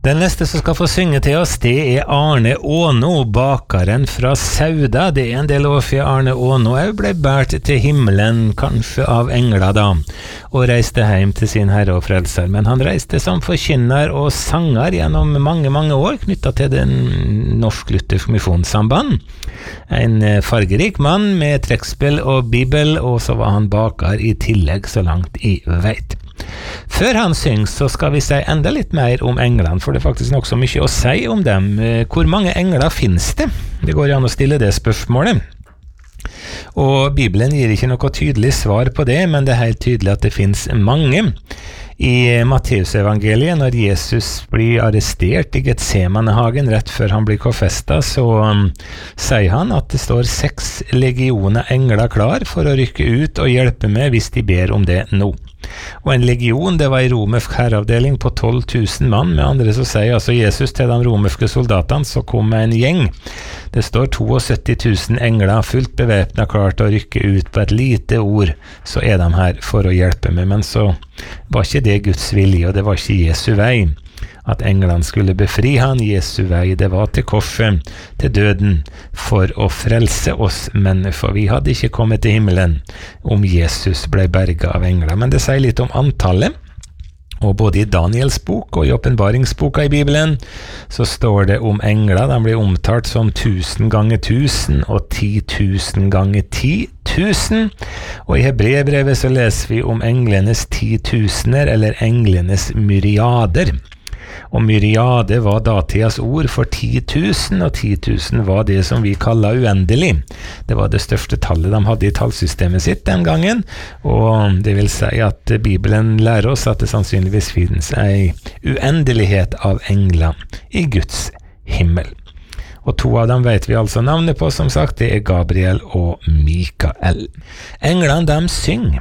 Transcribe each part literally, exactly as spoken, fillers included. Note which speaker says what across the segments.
Speaker 1: Den neste som skal få synge til oss, det er Arne Åno, bakaren fra Sauda. Det er en del år for Arne Åno jeg ble bært til himmelen, kanskje av engler da, og reiste hjem til sin herre og frelser. Men han reiste som forkynner og sanger gjennom mange, mange år, knyttet til den norsk-luthersk misjonssamband. En fargerik mann med trekkspill og bibel, og så var han bakar i tillegg så langt i veit. Før han synger så skal vi si enda litt mer om englene, for det er faktisk nok så mye å si om dem. Hvor mange engler finnes det? Det går an å stille det spørsmålet. Og Bibelen gir ikke noe tydelig svar på det, men det er helt tydelig at det finnes mange. I Matteusevangeliet, når Jesus blir arrestert i Getsemanehagen rett før han blir korsfestet, så um, sier han at det står seks legioner engler klar for å rykke ut og hjelpe med hvis de ber om det nå. Og en legion, det var en romersk herreavdeling på tolv tusen mann. Med andre så sier altså Jesus til de romerske soldatene, så kom en gjeng. Det står syttito tusen engler fullt bevæpnet klart å rykke ut. På et lite ord så er de her for å hjelpe med, men så var ikke det Guds vilje, og det var ikke Jesu vei at englene skulle befri han. Jesu vei, det var til korset, til døden, for å frelse oss, men for vi hadde ikke kommet til himmelen om Jesus ble berget av engler. Men det sier litt om antallet, og både i Daniels bok og i åpenbaringsboka i Bibelen så står det om engler. De blir omtalt som tusen ganger tusen og ti tusen ganger ti tusen, og i Hebreerbrevet så leser vi om englenes titusener, eller englenes myriader. Og myriade var datidas ord for ti tusen, og ti tusen var det som vi kaller uendelig. Det var det største tallet de hadde i tallsystemet sitt den gangen, og det vil si at Bibelen lærer oss at det sannsynligvis finnes en uendelighet av engler i Guds himmel. Og to av dem vet vi altså navnet på, som sagt, det er Gabriel og Mikael. Englene, de synger.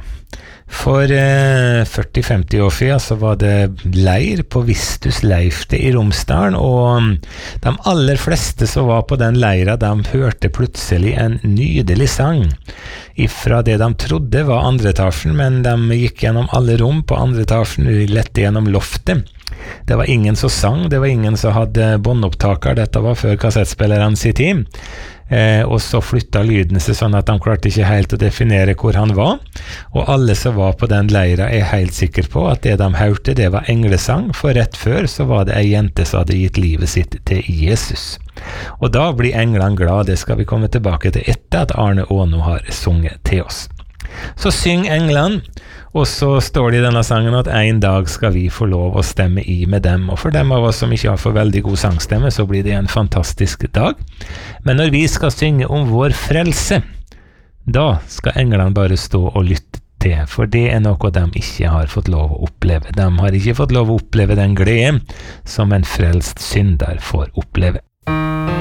Speaker 1: For eh, førti til femti år siden så var det leir på Vistus Leifte i Romsdalen, og de aller fleste som var på den leira, de hørte plutselig en nydelig sang ifra det de trodde var andre etasjen, men de gikk gjennom alle rom på andre etasjen, lette gjennom loftet. Det var ingen som sang, det var ingen som hadde båndopptaker, dette var før kassettspilleren sin tid. Eh, og så flyttet lyden seg sånn at de klarte ikke helt å definere hvor han var, og alle som var på den leira er helt sikre på at det de hørte, det var englesang, for rett før så var det ei jente som hadde gitt livet sitt til Jesus. Og da blir englene glad. Det skal vi komme tilbake til etter at Arne Åno har sunget til oss. Så syng englene, og så står det i denne sangen at en dag skal vi få lov å stemme i med dem, og for dem av oss som ikke har for veldig god sangstemme, så blir det en fantastisk dag. Men når vi skal synge om vår frelse, da skal englene bare stå og lytte til, for det er noe de ikke har fått lov å oppleve. De har ikke fått lov å oppleve den glede som en frelst synder får oppleve.